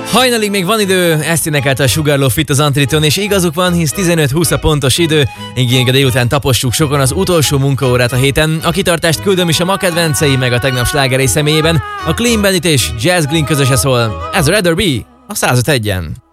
Hajnalig még van idő, ezt énekelte a Sugarloaf Fit az Antriton, és igazuk van, hisz 15-20 a pontos idő, így a délután tapossuk sokan az utolsó munkaórát a héten. A kitartást küldöm is a ma kedvencei, meg a tegnap slágerei személyében. A Clean Bandit és Jazz Glynn közöse szól. Ez a Rather Be a 105-en.